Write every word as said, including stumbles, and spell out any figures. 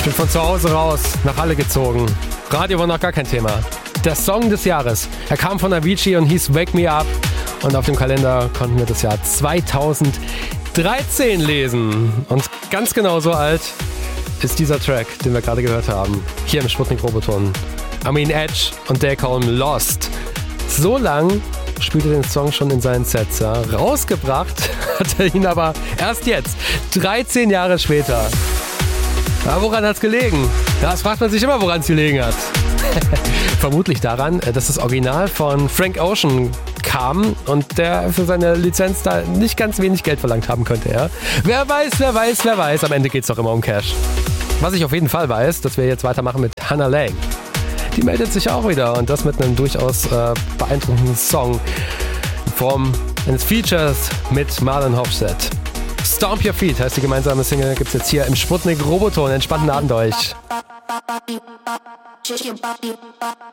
Sind von zu Hause raus, nach Halle gezogen. Radio war noch gar kein Thema. Der Song des Jahres. Er kam von Avicii und hieß Wake Me Up. Und auf dem Kalender konnten wir das Jahr zweitausenddreizehn lesen. Und ganz genau so alt ist dieser Track, den wir gerade gehört haben. Hier im Sputnik Roboton. Armin Edge und Dale Colm Lost. So lang spielte den Song schon in seinen Sets. Ja. Rausgebracht hat er ihn aber erst jetzt, dreizehn Jahre später. Ja, woran hat es gelegen? Ja, das fragt man sich immer, woran es gelegen hat. Vermutlich daran, dass das Original von Frank Ocean kam und der für seine Lizenz da nicht ganz wenig Geld verlangt haben könnte. Ja. Wer weiß, wer weiß, wer weiß, am Ende geht es doch immer um Cash. Was ich auf jeden Fall weiß, dass wir jetzt weitermachen mit Hannah Lang. Die meldet sich auch wieder und das mit einem durchaus äh, beeindruckenden Song in Form eines Features mit Marlon Hofstedt. Stomp Your Feet heißt die gemeinsame Single, gibt's jetzt hier im Sputnik Roboton. Entspannten Abend euch.